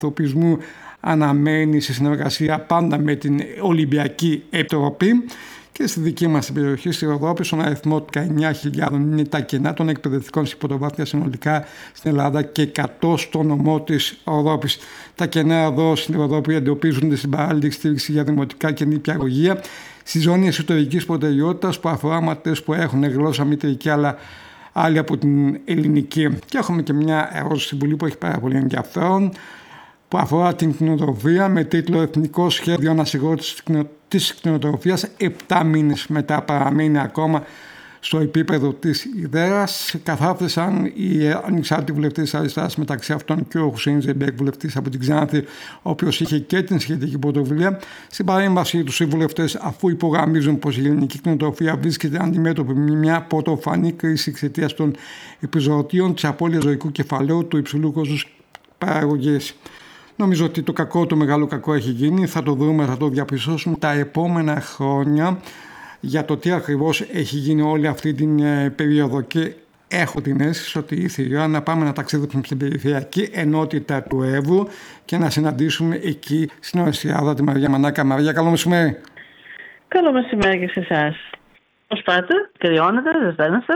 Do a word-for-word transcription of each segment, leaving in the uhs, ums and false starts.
Ανθρωπισμού αναμένει σε συνεργασία πάντα με την Ολυμπιακή Επιτροπή. Και στη δική μας περιοχή, στη Ροδόπη, στον αριθμό δεκαεννιά χιλιάδες είναι τα κενά των εκπαιδευτικών στην πρωτοβάθμια συνολικά στην Ελλάδα και εκατό στο νομό της Ροδόπης. Τα κενά εδώ στην Ροδόπη εντοπίζονται στην παράλληλη στήριξη για δημοτικά και νηπιαγωγεία, στη ζώνη εσωτερικής προτεραιότητας που αφορά μαθητές που έχουν γλώσσα μητρική αλλά άλλοι από την ελληνική. Και έχουμε και μια ερώτηση στην Βουλή που έχει πάρα πολύ ενδιαφέρον, που αφορά την κτηνοτροφία με τίτλο «Εθνικό Σχέδιο Ανασυγκρότησης της κτηνοτροφίας». Επτά μήνες μετά παραμένει ακόμα στο επίπεδο της ιδέας. Καθάφεσαν οι ανεξάρτητοι βουλευτές της αριστεράς, μεταξύ αυτών και ο Χουσέιν Ζεμπέκ, βουλευτής από την Ξάνθη, ο οποίος είχε και την σχετική πρωτοβουλία. Στην παρέμβασή τους οι βουλευτές, αφού υπογραμμίζουν πως η ελληνική κτηνοτροφία βρίσκεται αντιμέτωπη με μια πρωτοφανή κρίση εξαιτίας των επιζωτίων, της απώλειας ζωικού κεφαλαίου, του υψηλού κόστους παραγωγής. Νομίζω ότι το κακό, το μεγάλο κακό έχει γίνει. Θα το δούμε, θα το διαπιστώσουμε τα επόμενα χρόνια για το τι ακριβώς έχει γίνει όλη αυτή την περίοδο. Και έχω την αίσθηση ότι ήρθε η ώρα να πάμε να ταξιδέψουμε στην περιφερειακή ενότητα του Εύρου και να συναντήσουμε εκεί στην Ορεστιάδα τη Μαρία Μανάκα. Μαρία, καλό μεσημέρι. Καλό μεσημέρι και σε εσάς. Πώς πάτε, κρυώνετε, ζεσταίνεστε,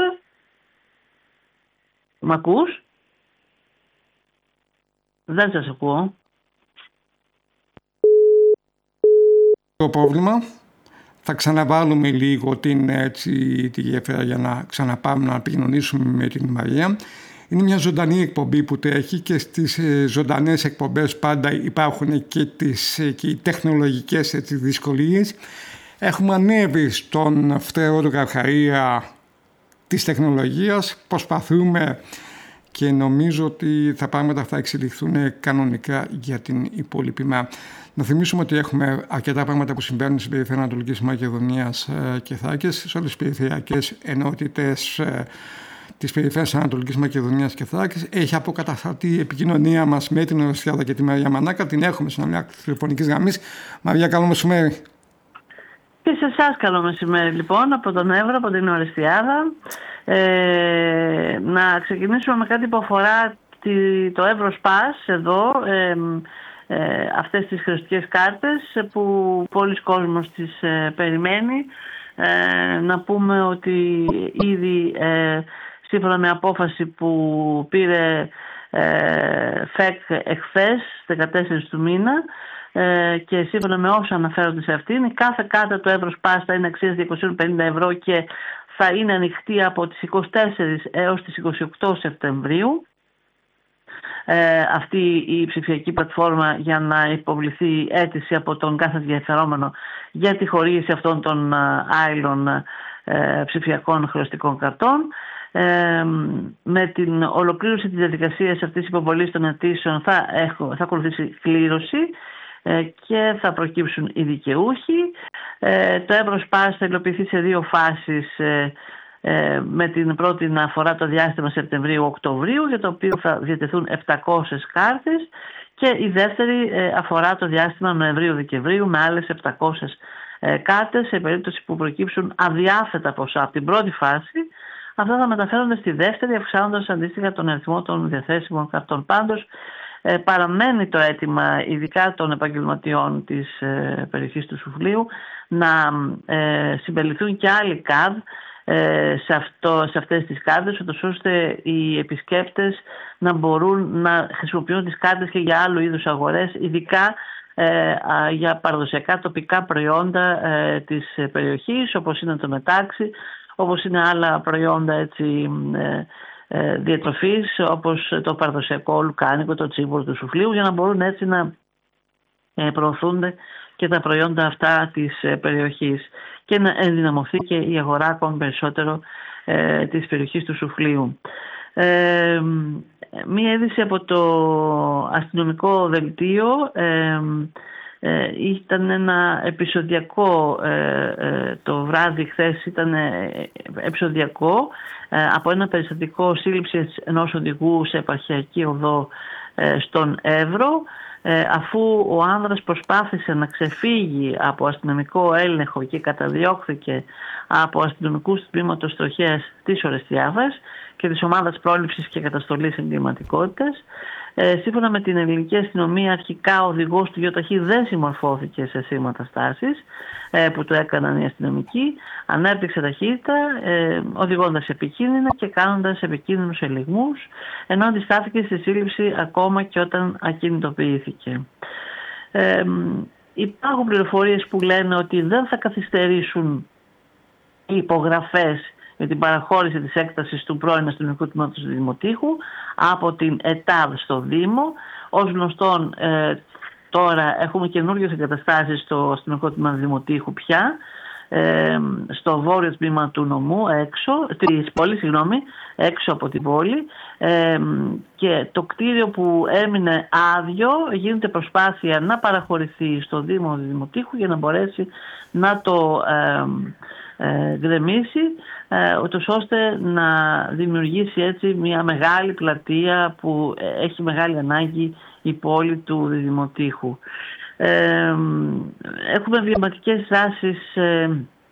μ' ακούς? Δεν σας ακούω. Το πρόβλημα. Θα ξαναβάλουμε λίγο την, έτσι, τη γέφυρα για να ξαναπάμε να επικοινωνήσουμε με την Μαρία. Είναι μια ζωντανή εκπομπή που τρέχει και στις ε, ζωντανές εκπομπές πάντα υπάρχουν και, τις, ε, και οι τεχνολογικές έτσι, δυσκολίες. Έχουμε ανέβει στον φτερό του Καρχαρία της τεχνολογίας. Προσπαθούμε και νομίζω ότι τα πράγματα θα εξελιχθούν κανονικά για την υπόλοιπη μέρα. Να θυμίσουμε ότι έχουμε αρκετά πράγματα που συμβαίνουν στην περιφέρεια Ανατολικής Μακεδονίας και Θράκης, σε όλες τις περιφερειακές ενότητες της περιφέρειας Ανατολικής Μακεδονίας και Θράκης. Έχει αποκατασταθεί η επικοινωνία μας με την Ορεστιάδα και τη Μαρία Μανάκα. Την έχουμε στην μια τηλεφωνικής γραμμής. Μαρία, καλό μεσημέρι. Και σε εσάς καλό μεσημέρι λοιπόν από τον Εύρο, από την Ορεστιάδα. Ε, να ξεκινήσουμε με κάτι που αφορά τη, το Εύροσπας εδώ, ε, ε, αυτές τις χρηστικές κάρτες που πολλοί κόσμος τις ε, περιμένει. Ε, να πούμε ότι ήδη ε, σύμφωνα με απόφαση που πήρε ε, ΦΕΚ εχθές, δεκατέσσερις του μήνα, ε, και σύμφωνα με όσα αναφέρονται σε αυτήν, η κάθε κάρτα του Εύροσπας θα είναι αξίας διακόσια πενήντα ευρώ και θα είναι ανοιχτή από τις είκοσι τέσσερις έως τις είκοσι οκτώ Σεπτεμβρίου ε, αυτή η ψηφιακή πλατφόρμα, για να υποβληθεί αίτηση από τον κάθε ενδιαφερόμενο για τη χορήγηση αυτών των άειλων ε, ψηφιακών χρεωστικών καρτών. Ε, με την ολοκλήρωση της διαδικασίας αυτής της υποβολής των αιτήσεων θα, έχω, θα ακολουθήσει κλήρωση και θα προκύψουν οι δικαιούχοι. Ε, το Εύροσπας θα υλοποιηθεί σε δύο φάσεις, ε, ε, με την πρώτη να αφορά το διάστημα Σεπτεμβρίου-Οκτωβρίου, για το οποίο θα διατεθούν επτακόσιες κάρτες, και η δεύτερη ε, αφορά το διάστημα Νοεμβρίου-Δεκεμβρίου με άλλες επτακόσιες ε, κάρτες. Σε περίπτωση που προκύψουν αδιάθετα ποσά από την πρώτη φάση, αυτά θα μεταφέρονται στη δεύτερη, αυξάνοντας αντίστοιχα τον αριθμό των διαθέσιμων καρτών. Πάντως, Ε, παραμένει το αίτημα ειδικά των επαγγελματιών της ε, περιοχής του Σουφλίου να ε, συμπεριληφθούν και άλλοι καδ ε, σε, αυτό, σε αυτές τις κάρτες, ώστε οι επισκέπτες να μπορούν να χρησιμοποιούν τις κάρτες και για άλλου είδους αγορές, ειδικά ε, α, για παραδοσιακά τοπικά προϊόντα ε, της περιοχής, όπως είναι το μετάξι, όπως είναι άλλα προϊόντα έτσι, ε, διατροφής, όπως το παραδοσιακό λουκάνικο, το τσίμπουρο του Σουφλίου, για να μπορούν έτσι να προωθούνται και τα προϊόντα αυτά της περιοχής και να ενδυναμωθεί και η αγορά ακόμη περισσότερο ε, της περιοχής του Σουφλίου. Ε, μία είδηση από το αστυνομικό δελτίο. ε, Ε, ήταν ένα επεισοδιακό, ε, ε, το βράδυ χθες ήταν ε, επεισοδιακό ε, από ένα περιστατικό σύλληψης ενός οδηγού σε επαρχιακή οδό ε, στον Εύρο, ε, αφού ο άνδρας προσπάθησε να ξεφύγει από αστυνομικό έλεγχο και καταδιώχθηκε από αστυνομικούς του τμήματος τροχέας της Ορεστιάδας και της ομάδας πρόληψης και καταστολής εγκληματικότητας. Ε, σύμφωνα με την ελληνική αστυνομία, αρχικά ο οδηγός του γιοταχή δεν συμμορφώθηκε σε σήματα στάσης ε, που του έκαναν οι αστυνομικοί. Ανέπτυξε ταχύτητα, ε, οδηγώντας επικίνδυνα και κάνοντας επικίνδυνους ελιγμούς, ενώ αντιστάθηκε στη σύλληψη ακόμα και όταν ακινητοποιήθηκε. Ε, υπάρχουν πληροφορίες που λένε ότι δεν θα καθυστερήσουν οι υπογραφές με την παραχώρηση της έκτασης του πρώην αστυνομικού τμήματος του Δημοτήχου από την ΕΤΑΒ στο Δήμο. Ως γνωστόν, ε, τώρα έχουμε καινούργιες εγκαταστάσεις στο αστυνομικό τμήμα του Δημοτήχου πια, ε, στο βόρειο τμήμα του νομού, έξω, της πόλης, συγγνώμη, έξω από την πόλη, ε, και το κτίριο που έμεινε άδειο γίνεται προσπάθεια να παραχωρηθεί στο Δήμο του Δημοτήχου για να μπορέσει να το ε, ε, γκρεμίσει, ε, ούτως ώστε να δημιουργήσει έτσι μια μεγάλη πλατεία που έχει μεγάλη ανάγκη η πόλη του Δημοτήχου. Ε, έχουμε βιωματικές δράσεις ε,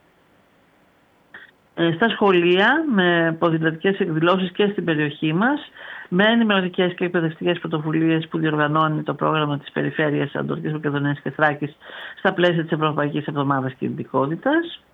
ε, στα σχολεία με ποδηλατικές εκδηλώσεις και στην περιοχή μας, με ενημερωτικές και εκπαιδευτικές πρωτοβουλίες που διοργανώνει το πρόγραμμα της Περιφέρειας Ανατολικής Μακεδονίας και Θράκης στα πλαίσια της Ευρωπαϊκής Εβδομάδας Κινητικότητας.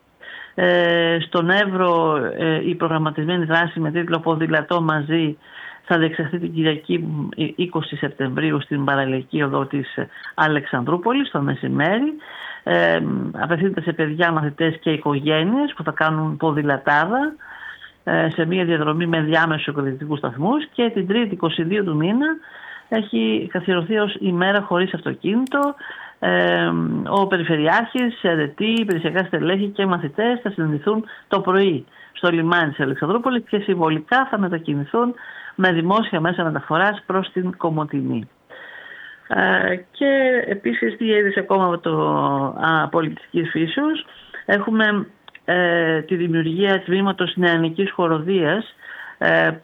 Ε, στον Εύρο ε, η προγραμματισμένη δράση με τίτλο «Ποδηλατώ μαζί» θα διεξαχθεί την Κυριακή είκοσι Σεπτεμβρίου στην παραλιακή οδό της Αλεξανδρούπολης το μεσημέρι. Ε, απευθύνεται σε παιδιά, μαθητές και οικογένειες που θα κάνουν ποδηλατάδα ε, σε μια διαδρομή με διάμεσους οικοδετικούς σταθμούς, και την Τρίτη είκοσι δύο του μήνα έχει καθιερωθεί ως ημέρα χωρίς αυτοκίνητο. Ε, ο Περιφερειάρχης, αιρετοί, υπηρεσιακά στελέχη και μαθητές θα συναντηθούν το πρωί στο λιμάνι της Αλεξανδρούπολης και συμβολικά θα μετακινηθούν με δημόσια μέσα μεταφοράς προς την Κομοτηνή. Ε, και επίσης τι είδηση ακόμα από το α, πολιτιστικής φύσεως. Έχουμε ε, τη δημιουργία τμήματος νεανικής χοροδίας, ε, ε,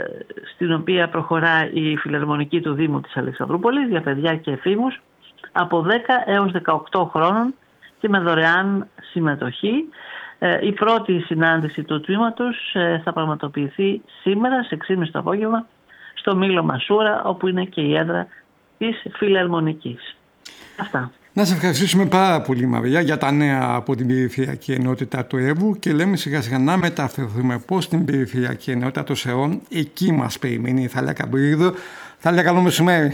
στην οποία προχωρά η Φιλαρμονική του Δήμου της Αλεξανδρούπολης για παιδιά και εφήβους από δέκα έως δεκαοκτώ χρόνων και με δωρεάν συμμετοχή. Ε, η πρώτη συνάντηση του τμήματος ε, θα πραγματοποιηθεί σήμερα σε έξι και μισή το απόγευμα στο Μήλο Μασούρα, όπου είναι και η έδρα της Φιλαρμονικής. Αυτά. Να σε ευχαριστήσουμε πάρα πολύ, Μαρία, για τα νέα από την Περιφερειακή Ενότητα του Εύβου, και λέμε σιγά σιγά να μεταφερθούμε πώς την Περιφερειακή Ενότητα των Σερών. Εκεί μας περιμένει η Θάλια Καμπρίδου. Θάλια, καλό μεσημέρι.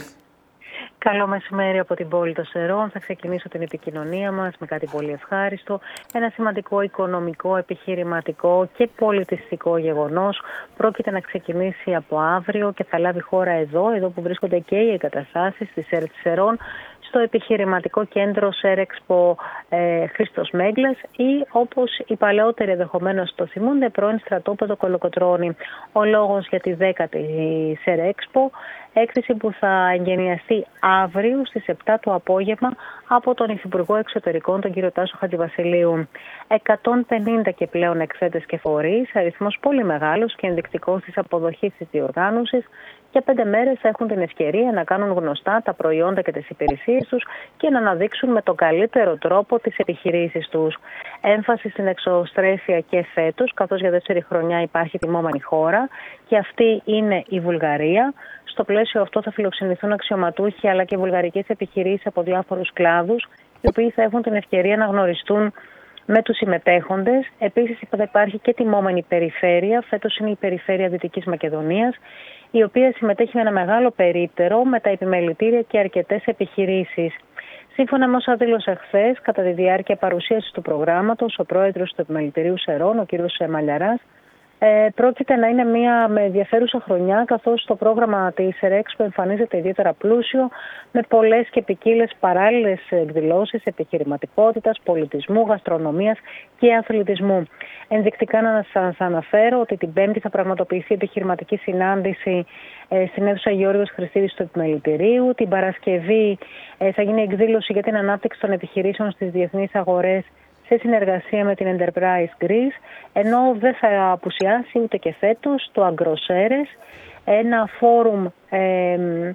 Καλό μεσημέρι από την πόλη των Σερών. Θα ξεκινήσω την επικοινωνία μας με κάτι πολύ ευχάριστο. Ένα σημαντικό οικονομικό, επιχειρηματικό και πολιτιστικό γεγονός πρόκειται να ξεκινήσει από αύριο και θα λάβει χώρα εδώ, εδώ που βρίσκονται και οι εγκαταστάσεις της ΣΕΡ της Σερών, στο επιχειρηματικό κέντρο ΣΕΡΕΞΠΟ ε, Χρήστος Μέγκλας, ή όπως οι παλαιότεροι ενδεχομένως το θυμούνται, πρώην στρατόπεδο Κολοκοτρώνη. Ο λόγος για τη δέκατη ΣΕΡΕΞΠΟ, έκθεση που θα εγγενιαστεί αύριο στις επτά το απόγευμα από τον Υφυπουργό Εξωτερικών, τον κύριο Τάσο Χατζηβασιλείου. εκατόν πενήντα και πλέον εκθέτες και φορείς, αριθμός πολύ μεγάλος και ενδεικτικός της αποδοχής της διοργάνωσης. Για πέντε μέρες θα έχουν την ευκαιρία να κάνουν γνωστά τα προϊόντα και τις υπηρεσίες τους και να αναδείξουν με τον καλύτερο τρόπο τις επιχειρήσεις τους. Έμφαση στην εξωστρέφεια και φέτος, καθώς για δεύτερη χρονιά υπάρχει τιμόμενη χώρα, και αυτή είναι η Βουλγαρία. Στο πλαίσιο αυτό θα φιλοξενηθούν αξιωματούχοι αλλά και βουλγαρικές επιχειρήσεις από διάφορους κλάδους, οι οποίοι θα έχουν την ευκαιρία να γνωριστούν με τους συμμετέχοντες. Επίσης θα υπάρχει και τιμόμενη περιφέρεια. Φέτος είναι η περιφέρεια Δυτικής Μακεδονίας, η οποία συμμετέχει με ένα μεγάλο περίπτερο με τα επιμελητήρια και αρκετές επιχειρήσεις. Σύμφωνα με όσα δήλωσε χθες, κατά τη διάρκεια παρουσίασης του προγράμματος, ο πρόεδρος του Επιμελητηρίου Σερών, ο κ. Μαλιαράς, Ε, πρόκειται να είναι μια με ενδιαφέρουσα χρονιά, καθώς το πρόγραμμα της ΣΕΡΕΞΠΟ εμφανίζεται ιδιαίτερα πλούσιο, με πολλές και ποικίλες παράλληλες εκδηλώσεις επιχειρηματικότητας, πολιτισμού, γαστρονομίας και αθλητισμού. Ενδεικτικά να σας αναφέρω ότι την Πέμπτη θα πραγματοποιηθεί επιχειρηματική συνάντηση ε, στην αίθουσα Γεώργιος Χριστίδης του Επιμελητηρίου. Την Παρασκευή ε, θα γίνει εκδήλωση για την ανάπτυξη των επιχειρήσεων στις διεθνείς αγορές σε συνεργασία με την Enterprise Greece, ενώ δεν θα απουσιάσει ούτε και φέτος το Agroceres, ένα φόρουμ ε,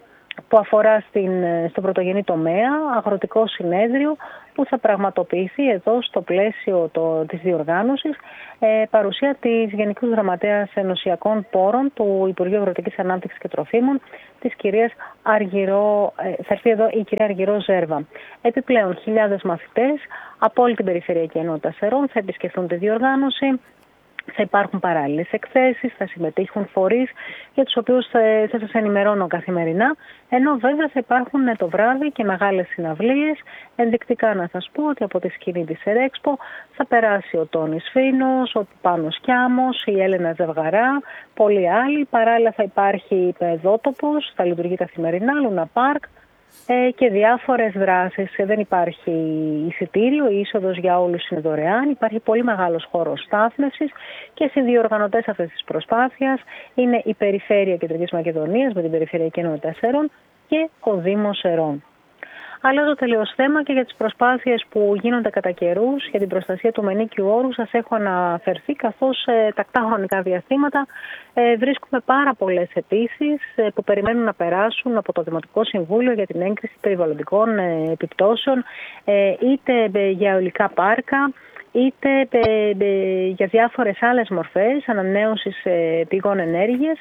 που αφορά στην, στο πρωτογενή τομέα, αγροτικό συνέδριο που θα πραγματοποιηθεί εδώ στο πλαίσιο το, της διοργάνωσης, ε, παρουσία της Γενικού Γραμματέας Ενωσιακών Πόρων του Υπουργείου Αγροτικής Ανάπτυξης και Τροφίμων, της κυρίας Αργυρό, ε, θα έρθει εδώ η κυρία Αργυρό Ζέρβα. Επιπλέον, χιλιάδες μαθητές από όλη την Περιφερειακή Ενότητα Σερών θα επισκεφθούν τη διοργάνωση. Θα υπάρχουν παράλληλες εκθέσεις, θα συμμετείχουν φορείς για τους οποίους θα, θα σας ενημερώνω καθημερινά, ενώ βέβαια θα υπάρχουν το βράδυ και μεγάλες συναυλίες. Ενδεικτικά να σας πω ότι από τη σκηνή της Σερέξπο θα περάσει ο Τόνης Φίνος, ο Πάνος Κιάμος, η Έλενα Ζευγαρά, πολλοί άλλοι. Παράλληλα θα υπάρχει παιδότοπος, θα λειτουργεί καθημερινά, Λούνα Πάρκ, και διάφορες δράσεις. Δεν υπάρχει εισιτήριο, η είσοδος για όλους είναι δωρεάν. Υπάρχει πολύ μεγάλος χώρος στάθμευσης και συνδιοργανωτές αυτής της προσπάθειας είναι η Περιφέρεια Κεντρικής Μακεδονίας με την Περιφερειακή Ενότητα Σερών και ο Δήμος Σερών. Αλλάζω τελείως θέμα και για τις προσπάθειες που γίνονται κατά καιρούς για την προστασία του μενίκιου όρου σας έχω αναφερθεί, καθώς ε, τακτά χρονικά διαστήματα ε, βρίσκουμε πάρα πολλές αιτήσεις ε, που περιμένουν να περάσουν από το Δημοτικό Συμβούλιο για την έγκριση περιβαλλοντικών ε, επιπτώσεων, ε, είτε ε, για αιωλικά πάρκα, είτε ε, ε, για διάφορες άλλες μορφές ανανέωσης ε, πηγών ενέργειας,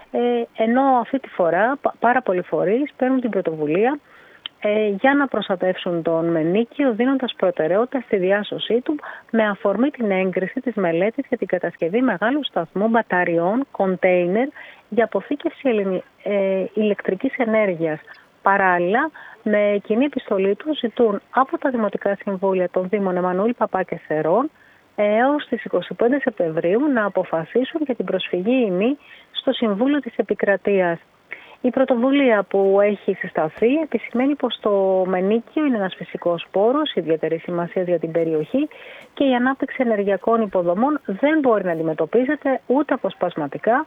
ε, ενώ αυτή τη φορά πάρα πολλοί φορείς παίρνουν την πρωτοβουλία για να προστατεύσουν τον μενίκιο, δίνοντας προτεραιότητα στη διάσωσή του με αφορμή την έγκριση της μελέτης για την κατασκευή μεγάλου σταθμού μπαταριών, κοντέινερ για αποθήκευση ε, ηλεκτρικής ενέργειας. Παράλληλα, με κοινή επιστολή του ζητούν από τα Δημοτικά Συμβούλια των Δήμων Εμμανουήλ Παπά και Σερών έως τις είκοσι πέντε Σεπτεμβρίου να αποφασίσουν για την προσφυγή ημί στο Συμβούλιο της Επικρατείας. Η πρωτοβουλία που έχει συσταθεί επισημαίνει πως το μενίκιο είναι ένας φυσικός πόρος ιδιαίτερης σημασίας για την περιοχή και η ανάπτυξη ενεργειακών υποδομών δεν μπορεί να αντιμετωπίζεται ούτε αποσπασματικά,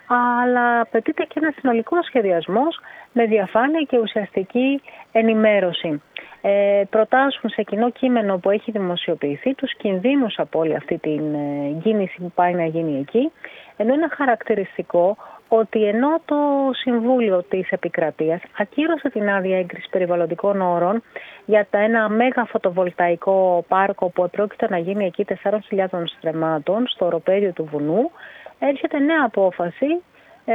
αλλά απαιτείται και ένα συνολικό σχεδιασμός με διαφάνεια και ουσιαστική ενημέρωση. Ε, προτάσουν σε κοινό κείμενο που έχει δημοσιοποιηθεί τους κινδύνους από όλη αυτή την ε, κίνηση που πάει να γίνει εκεί, ενώ είναι χαρακτηριστικό ότι ενώ το Συμβούλιο της Επικρατείας ακύρωσε την άδεια έγκριση περιβαλλοντικών όρων για τα ένα μέγα φωτοβολταϊκό πάρκο που επρόκειτο να γίνει εκεί τεσσάρων χιλιάδων στρεμμάτων στο οροπέδιο του βουνού, έρχεται νέα απόφαση ε,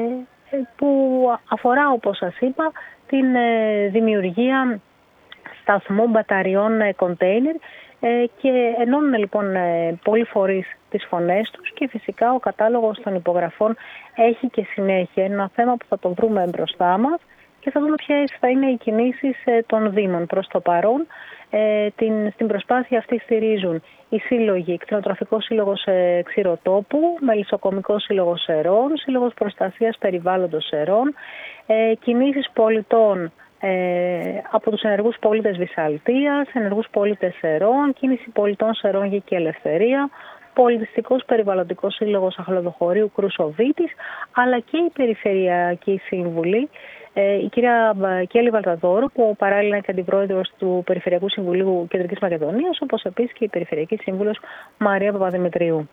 που αφορά, όπως σας είπα, την ε, δημιουργία σταθμού μπαταριών κοντέινερ ε, και ενώνουν λοιπόν ε, πολλοί φορείς τις φωνές τους και φυσικά ο κατάλογος των υπογραφών έχει και συνέχεια. Ένα θέμα που θα το βρούμε μπροστά μας και θα δούμε ποιες θα είναι οι κινήσεις ε, των Δήμων. Προς το παρόν ε, την, στην προσπάθεια αυτή στηρίζουν οι σύλλογοι, Κτηνοτροφικός Σύλλογος ε, Ξηροτόπου, Μελισσοκομικός Σύλλογος Σερών, Σύλλογος Προστασίας Περιβάλλοντος Σερών, ε, κινήσεις πολιτών Ε, από τους ενεργούς πολίτες Βυσσαλτίας, ενεργούς πολίτες Σερών, κίνηση πολιτών Σερών Γη και Ελευθερία, Πολιτιστικός Περιβαλλοντικός Σύλλογος Αχλαδοχωρίου Κρουσοβίτης, αλλά και η Περιφερειακή Σύμβουλη, ε, η κυρία Κέλλη Βαλταδόρου, που παράλληλα είναι και αντιπρόεδρος του Περιφερειακού Συμβουλίου Κεντρικής Μακεδονίας, όπως επίσης και η Περιφερειακή Σύμβουλος Μαρία Παπαδημητρίου.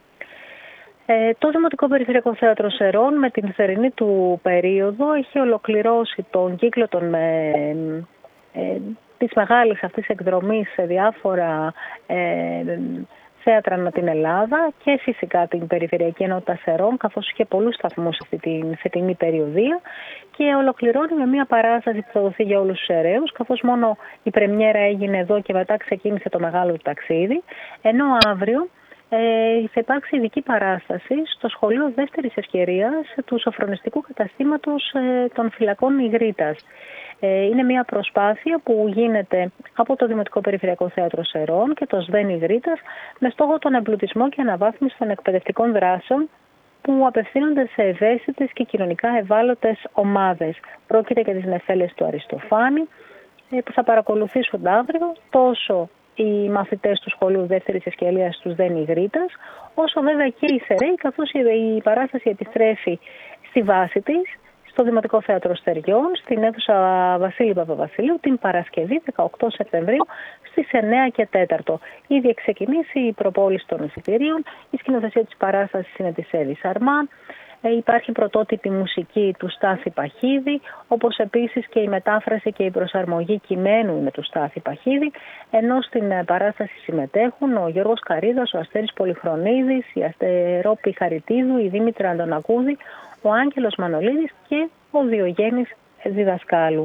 Ε, το Δημοτικό Περιφερειακό Θέατρο Σερών με την θερινή του περίοδο έχει ολοκληρώσει τον κύκλο των, ε, ε, της μεγάλης αυτής εκδρομής σε διάφορα ε, θέατρα ανά την Ελλάδα και φυσικά την Περιφερειακή Ενότητα Σερών, καθώς και πολλούς σταθμούς αυτή την φετινή περιοδία, και ολοκληρώνει με μια παράσταση που θα δοθεί για όλους τους Σεραίους, καθώς μόνο η πρεμιέρα έγινε εδώ και μετά ξεκίνησε το μεγάλο ταξίδι, ενώ αύριο Ε, θα υπάρξει ειδική παράσταση στο σχολείο δεύτερης ευκαιρίας του σοφρονιστικού καταστήματος ε, των φυλακών Ιγρήτας. Ε, είναι μια προσπάθεια που γίνεται από το Δημοτικό Περιφερειακό Θέατρο Σερών και το ΣΔΕΝ Ιγρήτας με στόχο τον εμπλουτισμό και αναβάθμιση των εκπαιδευτικών δράσεων που απευθύνονται σε ευαίσθητες και κοινωνικά ευάλωτες ομάδες. Πρόκειται για τις νεφέλες του Αριστοφάνη ε, που θα παρακολουθήσουν αύριο τόσο οι μαθητές του σχολείου δεύτερης ευκαιρίας του ΣΔΕΝ Ιγρήτας, όσο βέβαια και οι Σεραίοι, καθώς η παράσταση επιστρέφει στη βάση της, στο Δημοτικό Θέατρο Στεριών, στην αίθουσα Βασίλη Παπαβασιλείου, την Παρασκευή δεκαοκτώ Σεπτεμβρίου στις εννέα και τέσσερα. Ήδη εξεκινήσει η προπόληση των εισιτηρίων, η σκηνοθεσία της παράστασης είναι της Εύης Αρμά. Ε, υπάρχει πρωτότυπη μουσική του Στάθη Παχίδη, όπως επίσης και η μετάφραση και η προσαρμογή κειμένου με του Στάθη Παχίδη, ενώ στην ε, παράσταση συμμετέχουν ο Γιώργος Καρίδας, ο Αστέρης Πολυχρονίδης, η Αστερόπη Χαριτίδου, η Δήμητρα Αντωνακούδη, ο Άγγελος Μανολίδης και ο Διογέννης Διδασκάλου.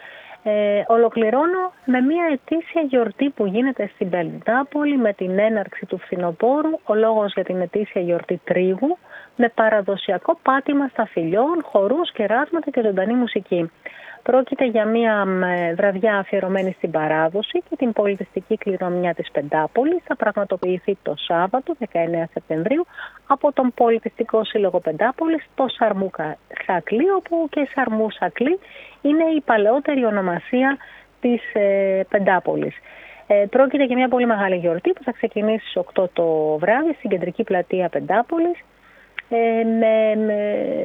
Ε, ολοκληρώνω με μια ετήσια γιορτή που γίνεται στην Πεντάπολη με την έναρξη του φθινοπόρου, ο λόγος για την ετήσια γιορτή Τρίγου, με παραδοσιακό πάτημα σταφυλιών, χορούς, κεράσματα και ζωντανή μουσική. Πρόκειται για μια βραδιά αφιερωμένη στην παράδοση και την πολιτιστική κληρονομιά της Πεντάπολης. Θα πραγματοποιηθεί το Σάββατο, δεκαεννέα Σεπτεμβρίου, από τον Πολιτιστικό Σύλλογο Πεντάπολης, το Σαρμού Σακλή, όπου και Σαρμού Σακλή είναι η παλαιότερη ονομασία της ε, Πεντάπολης. Ε, πρόκειται για μια πολύ μεγάλη γιορτή που θα ξεκινήσει στις οκτώ το βράδυ στην κεντρική πλατεία Πεντάπολης, ε, με... με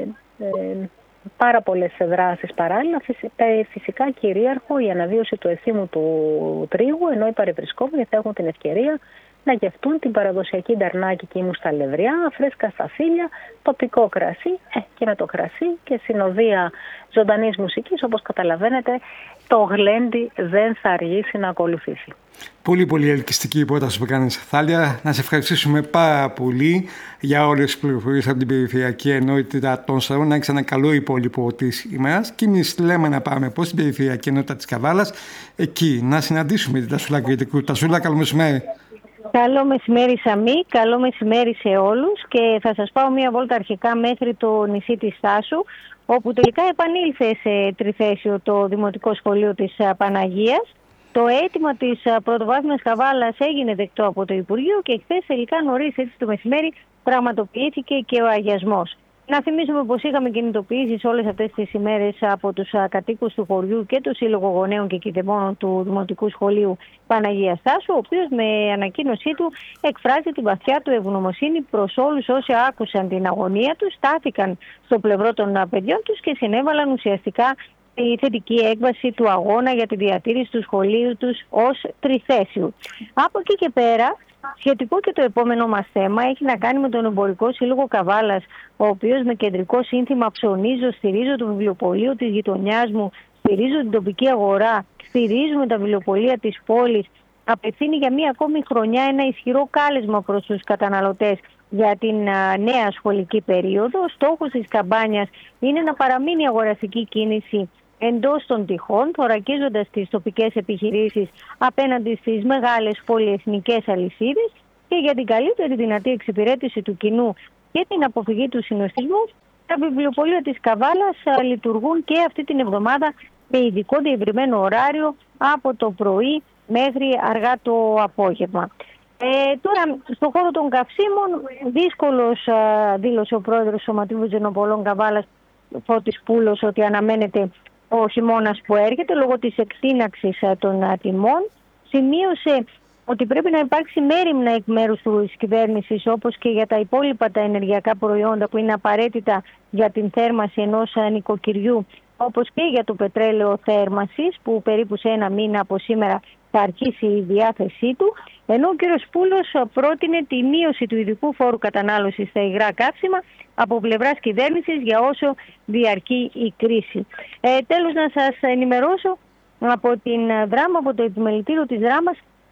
ε, πάρα πολλές δράσεις παράλληλα. Φυσικά κυρίαρχο η αναβίωση του εθήμου του τρίγου, ενώ οι παρευρισκόμενοι θα έχουν την ευκαιρία να γευτούν την παραδοσιακή νταρνάκι κίμου στα λευριά, φρέσκα σταφύλια, τοπικό κρασί ε, και με το κρασί και συνοδεία ζωντανής μουσικής, όπως καταλαβαίνετε, το γλέντι δεν θα αργήσει να ακολουθήσει. Πολύ πολύ ελκυστική η πρόταση που κάνεις, Θάλια. Να σε ευχαριστήσουμε πάρα πολύ για όλες τις πληροφορίες από την περιφερειακή ενότητα των Σαρών. Να έχεις ένα καλό υπόλοιπο της ημέρας και εμείς λέμε να πάμε πώς στην περιφερειακή ενότητα της Καβάλας, εκεί να συναντήσουμε την Τασούλα Κρητικού. Τασούλα, καλό μεσημέρι. Καλό μεσημέρι Σαμή, καλό μεσημέρι σε όλους και θα σας πάω μία βόλτα αρχικά μέχρι το νησί της Στάσου, όπου τελικά επανήλθε σε τριθέσιο το Δημοτικό Σχολείο της Παναγίας. Το αίτημα της πρωτοβάθμιας Καβάλας έγινε δεκτό από το Υπουργείο και χθες τελικά νωρίς έτσι το μεσημέρι πραγματοποιήθηκε και ο αγιασμός. Να θυμίσουμε πως είχαμε κινητοποιήσεις όλες αυτές τις ημέρες από τους κατοίκους του χωριού και του Σύλλογο Γονέων και Κηδεμόνων του Δημοτικού Σχολείου Παναγία Στάσου, ο οποίος με ανακοίνωσή του εκφράζει την βαθιά του ευγνωμοσύνη προς όλους όσοι άκουσαν την αγωνία τους, στάθηκαν στο πλευρό των παιδιών τους και συνέβαλαν ουσιαστικά η θετική έκβαση του αγώνα για τη διατήρηση του σχολείου τους ως τριθέσιου. Από εκεί και πέρα, σχετικό και το επόμενο μας θέμα έχει να κάνει με τον Εμπορικό Σύλλογο Καβάλας, ο οποίος με κεντρικό σύνθημα «Ψωνίζω, στηρίζω το βιβλιοπωλείο της γειτονιάς μου, στηρίζω την τοπική αγορά, στηρίζουμε τα βιβλιοπωλεία της πόλης», απευθύνει για μία ακόμη χρονιά ένα ισχυρό κάλεσμα προς τους καταναλωτές για την νέα σχολική περίοδο. Ο στόχος της καμπάνιας είναι να παραμείνει η αγοραστική κίνηση εντός των τυχών, θωρακίζοντας τις τοπικές επιχειρήσεις απέναντι στις μεγάλες πολυεθνικές αλυσίδες και για την καλύτερη δυνατή εξυπηρέτηση του κοινού και την αποφυγή του συνοστισμού. Τα βιβλιοπωλεία της Καβάλας λειτουργούν και αυτή την εβδομάδα με ειδικό διευρυμένο ωράριο από το πρωί μέχρι αργά το απόγευμα. Ε, τώρα, στον χώρο των καυσίμων, δύσκολος α, δήλωσε ο πρόεδρος Σωματείου Ζενοπολών Καβάλας, Φώτης Πούλος, ότι αναμένεται ο χειμώνας που έρχεται λόγω της εκτείναξης των τιμών. Σημείωσε ότι πρέπει να υπάρξει μέριμνα εκ μέρους της κυβέρνησης, όπως και για τα υπόλοιπα τα ενεργειακά προϊόντα που είναι απαραίτητα για την θέρμανση ενός νοικοκυριού, όπως και για το πετρέλαιο θέρμανσης, που περίπου σε ένα μήνα από σήμερα θα αρχίσει η διάθεσή του, ενώ ο κ. Πούλος πρότεινε τη μείωση του ειδικού φόρου κατανάλωσης στα υγρά καύσιμα από πλευράς κυβέρνησης για όσο διαρκεί η κρίση. Ε, τέλος, να σας ενημερώσω από την Δράμα, από το επιμελητήριο της Δράμας,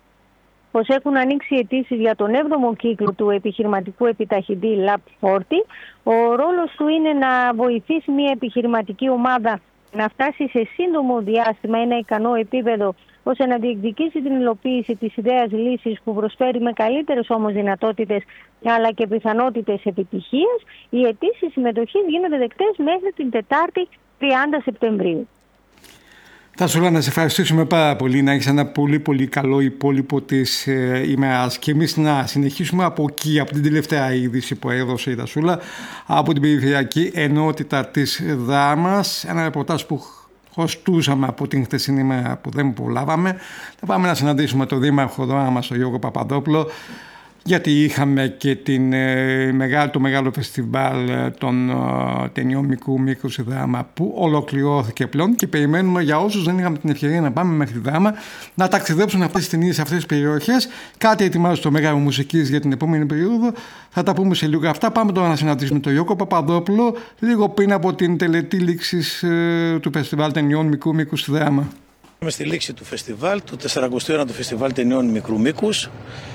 πως έχουν ανοίξει αιτήσεις για τον έβδομο κύκλο του επιχειρηματικού επιταχυντή Lab σαράντα. Ο ρόλος του είναι να βοηθήσει μια επιχειρηματική ομάδα να φτάσει σε σύντομο διάστημα ένα ικανό επίπεδο, ώστε να διεκδικήσει την υλοποίηση της ιδέας λύσης που προσφέρει με καλύτερες όμως δυνατότητες αλλά και πιθανότητες επιτυχίας. Οι αιτήσεις συμμετοχής γίνονται δεκτές μέχρι την Τετάρτη τριάντα Σεπτεμβρίου. Θα σου λέω να σε ευχαριστήσουμε πάρα πολύ, να έχεις ένα πολύ πολύ καλό υπόλοιπο της ε, ημέρας και εμείς να συνεχίσουμε από εκεί, από την τελευταία είδηση που έδωσε η Δασούλα, από την περιφερειακή ενότητα της Δράμας, ένα ρεπορτάζ που χωστούσαμε από την χθεσινή ημέρα που δεν προλάβαμε. Θα πάμε να συναντήσουμε τον Δήμαρχο Δράμας, τον Γιώργο Παπαδόπουλο. γιατί είχαμε και την, ε, μεγάλο, το μεγάλο φεστιβάλ των ε, ταινιών μικρού μήκους δράμα που ολοκληρώθηκε πλέον και περιμένουμε για όσους δεν είχαμε την ευκαιρία να πάμε μέχρι τη Δράμα να ταξιδέψουν αυτές τις ταινίες σε αυτές τις περιοχές. Κάτι ετοιμάζει στο Μέγαρο Μουσικής για την επόμενη περίοδο. Θα τα πούμε σε λίγο αυτά. Πάμε τώρα να συναντήσουμε τον Γιώργο Παπαδόπουλο λίγο πριν από την τελετή λήξης ε, του φεστιβάλ ταινιών μικρού μήκους δράμα. Είμαι στη λήξη του φεστιβάλ, του σαρανταοστού ένατου φεστιβάλ ταινιών μικρού μήκους.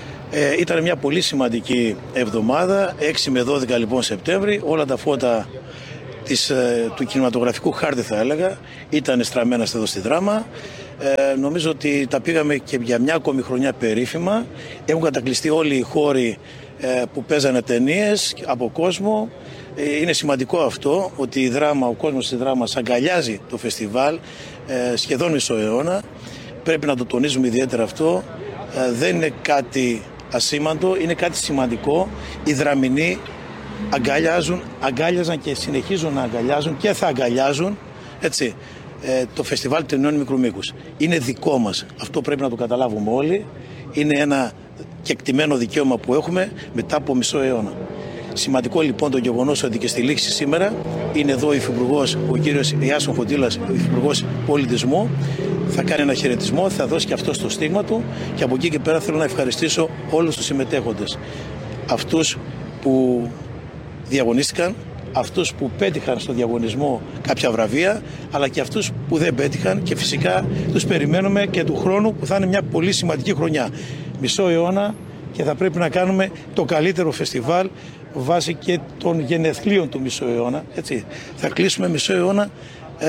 Ε, ήταν μια πολύ σημαντική εβδομάδα, έξι με δώδεκα λοιπόν Σεπτέμβρη. Όλα τα φώτα της, ε, του κινηματογραφικού χάρτη, θα έλεγα, ήταν στραμμένα εδώ στη Δράμα. Ε, νομίζω ότι τα πήγαμε και για μια ακόμη χρονιά περίφημα. Έχουν κατακλειστεί όλοι οι χώροι ε, που παίζανε ταινίες από κόσμο. Ε, είναι σημαντικό αυτό, ότι η Δράμα, ο κόσμος της Δράμας αγκαλιάζει το φεστιβάλ ε, σχεδόν μισό αιώνα. Πρέπει να το τονίζουμε ιδιαίτερα αυτό. Ε, δεν είναι κάτι ασήμαντο, είναι κάτι σημαντικό. Οι Δραμηνοί αγκαλιάζουν, αγκάλιαζαν και συνεχίζουν να αγκαλιάζουν και θα αγκαλιάζουν, έτσι, ε, το φεστιβάλ ταινιών μικρού μήκους. Είναι δικό μας. Αυτό πρέπει να το καταλάβουμε όλοι. Είναι ένα κεκτημένο δικαίωμα που έχουμε μετά από μισό αιώνα. Σημαντικό λοιπόν το γεγονός ότι και στη λήξη σήμερα είναι εδώ ο Υφυπουργός, ο κύριος Ιάσον Φωτήλας, ο Υφυπουργός Πολιτισμού. Θα κάνει ένα χαιρετισμό, θα δώσει και αυτό στο στίγμα του και από εκεί και πέρα θέλω να ευχαριστήσω όλους τους συμμετέχοντες. Αυτούς που διαγωνίστηκαν, αυτούς που πέτυχαν στο διαγωνισμό κάποια βραβεία, αλλά και αυτούς που δεν πέτυχαν και φυσικά τους περιμένουμε και του χρόνου που θα είναι μια πολύ σημαντική χρονιά. Μισό αιώνα και θα πρέπει να κάνουμε το καλύτερο φεστιβάλ βάσει και των γενεθλίων του μισό αιώνα. Έτσι. Θα κλείσουμε μισό αιώνα ε,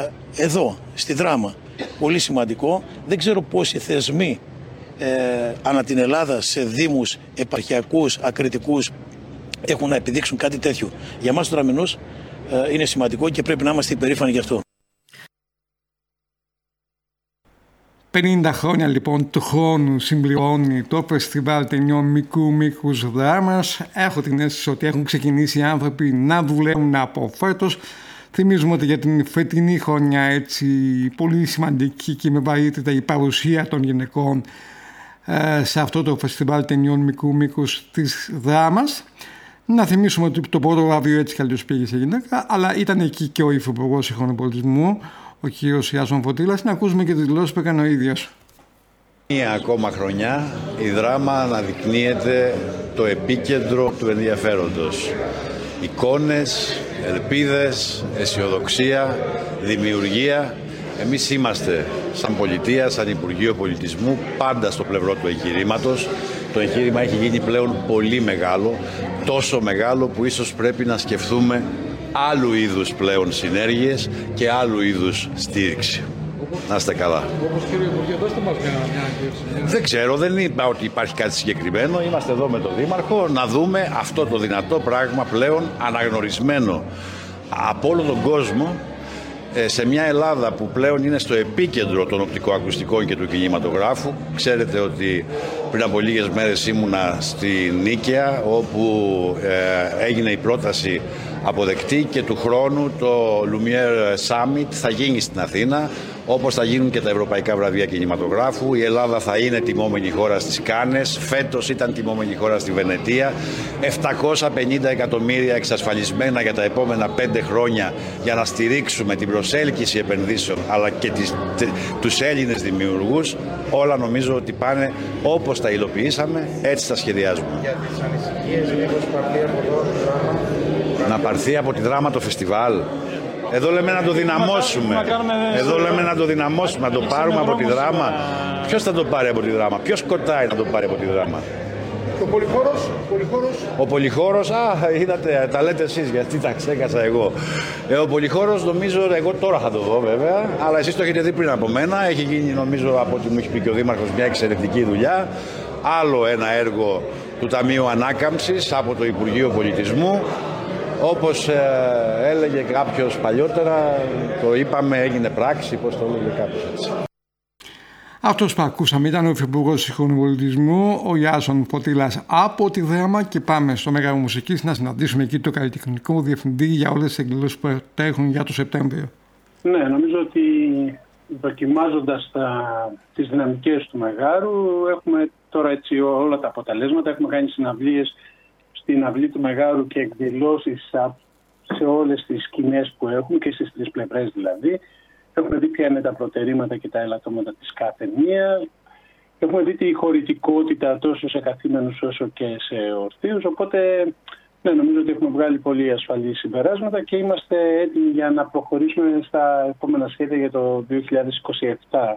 εδώ, στη Δράμα. Πολύ σημαντικό. Δεν ξέρω πόσοι θεσμοί ε, ανά την Ελλάδα σε δήμους, επαρχιακούς, ακριτικούς έχουν να επιδείξουν κάτι τέτοιο. Για μας τους Δραμηνούς ε, είναι σημαντικό και πρέπει να είμαστε υπερήφανοι γι' αυτό. πενήντα χρόνια λοιπόν του χρόνου συμπληρώνει το φεστιβάλ ταινιών μικρού μήκους δράμας. Έχω την αίσθηση ότι έχουν ξεκινήσει οι άνθρωποι να δουλεύουν από φέτος. Θυμίζουμε ότι για την φετινή χρονιά έτσι πολύ σημαντική και με βαρύτητα η παρουσία των γυναικών ε, σε αυτό το φεστιβάλ ταινιών μικρού μήκους της δράμας. Να θυμίσουμε ότι το πρώτο βραβείο έτσι κι αλλιώς πήγε σε γυναίκα, αλλά ήταν εκεί και ο Υφυπουργός Σύγχρονου Πολιτισμού, ο κύριος Ιάσον Φωτήλας. Να ακούσουμε και τις δηλώσεις που έκανε ο ίδιος. Μία ακόμα χρονιά η Δράμα αναδεικνύεται το επίκεντρο του ενδιαφέροντος. Εικόνες, ελπίδες, αισιοδοξία, δημιουργία. Εμείς είμαστε σαν πολιτεία, σαν Υπουργείο Πολιτισμού, πάντα στο πλευρό του εγχειρήματος. Το εγχείρημα έχει γίνει πλέον πολύ μεγάλο, τόσο μεγάλο που ίσως πρέπει να σκεφτούμε άλλου είδους πλέον συνέργειες και άλλου είδους στήριξη. Να είστε καλά. Δεν ξέρω, δεν είπα ότι υπάρχει κάτι συγκεκριμένο. Είμαστε εδώ με τον Δήμαρχο να δούμε αυτό το δυνατό πράγμα πλέον αναγνωρισμένο από όλο τον κόσμο, σε μια Ελλάδα που πλέον είναι στο επίκεντρο των οπτικοακουστικών και του κινηματογράφου. Ξέρετε ότι πριν από λίγες μέρες ήμουνα στη Νίκαια, όπου ε, έγινε η πρόταση αποδεκτή και του χρόνου το Lumière Summit θα γίνει στην Αθήνα, όπως θα γίνουν και τα ευρωπαϊκά βραβεία κινηματογράφου. Η Ελλάδα θα είναι τιμόμενη χώρα στις Κάνες, φέτος ήταν τιμόμενη χώρα στη Βενετία. επτακόσια πενήντα εκατομμύρια εξασφαλισμένα για τα επόμενα πέντε χρόνια για να στηρίξουμε την προσέλκυση επενδύσεων αλλά και τις, τε, τους Έλληνες δημιουργούς. Όλα νομίζω ότι πάνε όπως τα υλοποιήσαμε, έτσι τα σχεδιάζουμε. Για τις ανησυχίες, μήπως πάρθει από εδώ τη Δράμα. Να πάρθει από τη Δράμα το φεστιβάλ. Εδώ λέμε να το δυναμώσουμε. Εδώ λέμε να το δυναμώσουμε, να το πάρουμε από τη Δράμα. Ποιος θα το πάρει από τη Δράμα, ποιος σκοτάει να το πάρει από τη Δράμα. Ο Πολυχώρος. Ο Πολυχώρος, α, είδατε, τα λέτε εσείς, γιατί τα ξέχασα εγώ. Ε, ο Πολυχώρος νομίζω, εγώ τώρα θα το δω βέβαια, αλλά εσείς το έχετε δει πριν από μένα. Έχει γίνει νομίζω από ό,τι μου έχει πει και ο Δήμαρχος μια εξαιρετική δουλειά. Άλλο ένα έργο του Ταμείου Ανάκαμψης από το Υπουργείο Πολιτισμού. Όπως ε, έλεγε κάποιος παλιότερα, το είπαμε, έγινε πράξη, πώς το έλεγε κάποιος έτσι. Αυτός που ακούσαμε ήταν ο Υφυπουργός Σύγχρονου Πολιτισμού, ο Ιάσον Φωτήλας από τη Δράμα, και πάμε στο Μέγαρο Μουσικής να συναντήσουμε εκεί το καλλιτεχνικό διευθυντή για όλες τις εκδηλώσεις που τρέχουν για το Σεπτέμβριο. Ναι, νομίζω ότι δοκιμάζοντας τα, τις δυναμικές του Μεγάρου, έχουμε τώρα έτσι όλα τα αποτελέσματα. Έχουμε κάνει συναυλίες στην αυλή του Μεγάρου και εκδηλώσεις σε όλες τις σκηνές που έχουμε και στις τρεις πλευρές δηλαδή. Έχουμε δει ποια είναι τα προτερήματα και τα ελαττώματα της κάθε μία. Έχουμε δει τη χωρητικότητα τόσο σε καθήμενους όσο και σε ορθίους. Οπότε ναι, νομίζω ότι έχουμε βγάλει πολύ ασφαλή συμπεράσματα και είμαστε έτοιμοι για να προχωρήσουμε στα επόμενα σχέδια για το δύο χιλιάδες είκοσι επτά.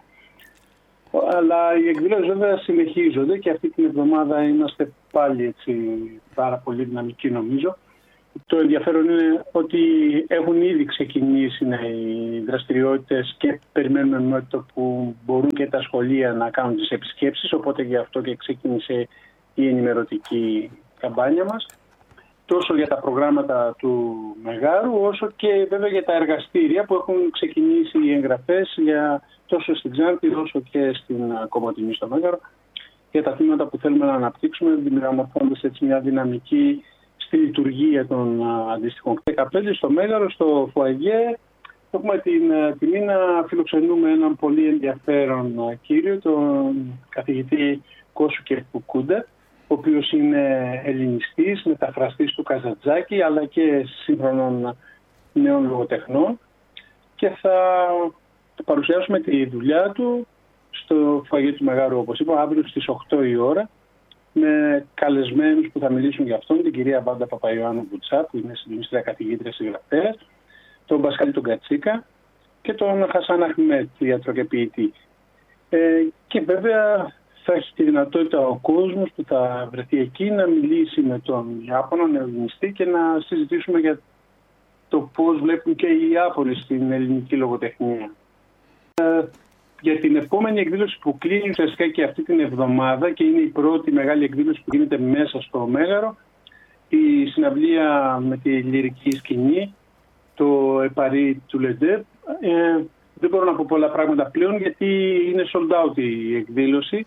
Αλλά οι εκδηλώσεις βέβαια συνεχίζονται και αυτή την εβδομάδα είμαστε πάλι έτσι πάρα πολύ δυναμικοί νομίζω. Το ενδιαφέρον είναι ότι έχουν ήδη ξεκινήσει ναι, οι δραστηριότητες και περιμένουμε με το που μπορούν και τα σχολεία να κάνουν τις επισκέψεις, οπότε γι' αυτό και ξεκίνησε η ενημερωτική καμπάνια μας. Τόσο για τα προγράμματα του Μεγάρου, όσο και βέβαια για τα εργαστήρια που έχουν ξεκινήσει οι εγγραφές για, τόσο στην Ξάνθη όσο και στην Κομοτηνή στο Μέγαρο, για τα τμήματα που θέλουμε να αναπτύξουμε, δημιουργώντας έτσι μια δυναμική στη λειτουργία των αντίστοιχων. δεκαπέντε στο Μέγαρο, στο Φουαγέ, έχουμε την τιμή να φιλοξενούμε έναν πολύ ενδιαφέρον κύριο, τον καθηγητή Κώσου Κερπουκούντα, ο οποίος είναι ελληνιστής, μεταφραστής του Καζαντζάκη, αλλά και σύγχρονων νέων λογοτεχνών και θα παρουσιάσουμε τη δουλειά του στο Φουαγέ του Μεγάρου, όπως είπα, αύριο στις οκτώ η ώρα, με καλεσμένους που θα μιλήσουν για αυτόν, την κυρία Βάντα Παπαϊωάννου Μπουτσά, που είναι συντονίστρια καθηγήτρια συγγραφέας, τον Πασκάλη τον Κατσίκα και τον Χασάν Αχμέτ, ιατρό και ποιητή. Ε, και βέβαια θα έχει τη δυνατότητα ο κόσμος που θα βρεθεί εκεί να μιλήσει με τον Ιάπωνα νεοελληνιστή και να συζητήσουμε για το πώς βλέπουν και οι Ιάπωνες στην ελληνική λογοτεχνία. Ε, για την επόμενη εκδήλωση που κλείνει ουσιαστικά και αυτή την εβδομάδα και είναι η πρώτη μεγάλη εκδήλωση που γίνεται μέσα στο Μέγαρο, η συναυλία με τη λυρική σκηνή, το Επαρί του Λεντέ. Ε, δεν μπορώ να πω πολλά πράγματα πλέον γιατί είναι sold out η εκδήλωση.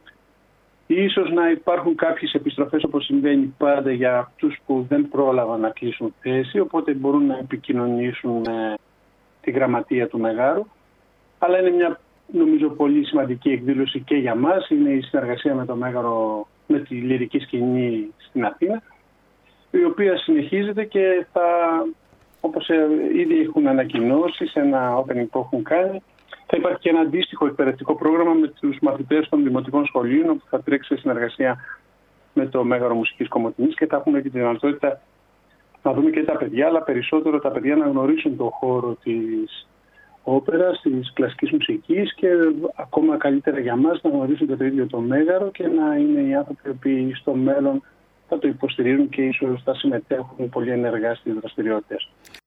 Ίσως να υπάρχουν κάποιες επιστροφές όπως συμβαίνει πάντα για αυτούς που δεν πρόλαβαν να κλείσουν θέση, οπότε μπορούν να επικοινωνήσουν με τη γραμματεία του Μεγάρου. Αλλά είναι μια νομίζω πολύ σημαντική εκδήλωση και για μας. Είναι η συνεργασία με το Μέγαρο, με τη λυρική σκηνή στην Αθήνα, η οποία συνεχίζεται και θα, όπως ήδη έχουν ανακοινώσει σε ένα opening που έχουν κάνει, θα υπάρχει και ένα αντίστοιχο εκπαιδευτικό πρόγραμμα με τους μαθητές των δημοτικών σχολείων, όπου θα τρέξει σε συνεργασία με το Μέγαρο Μουσικής Κομοτηνής και θα έχουμε και τη δυνατότητα να δούμε και τα παιδιά, αλλά περισσότερο τα παιδιά να γνωρίσουν τον χώρο της όπερας, της κλασικής μουσικής και ακόμα καλύτερα για μας να γνωρίσουν και το ίδιο το Μέγαρο και να είναι οι άνθρωποι που στο μέλλον θα το υποστηρίζουν και ίσως θα συμμετέχουν πολύ ενεργά στις δραστηριότητες.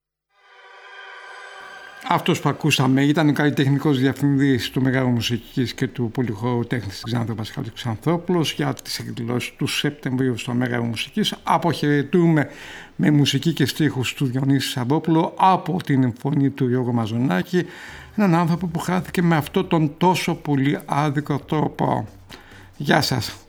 Αυτός που ακούσαμε ήταν ο καλλιτεχνικός διευθυντής του Μεγάρου Μουσικής και του Πολυχώρου Τέχνης της Ξάνθης, ο Πασχάλης Ξανθόπουλος, για τις εκδηλώσεις του Σεπτεμβρίου στο Μέγαρο Μουσικής. Αποχαιρετούμε με μουσική και στίχους του Διονύση Σαμπόπουλο από την φωνή του Γιώργου Μαζονάκη, έναν άνθρωπο που χάθηκε με αυτόν τον τόσο πολύ άδικο τρόπο. Γεια σας.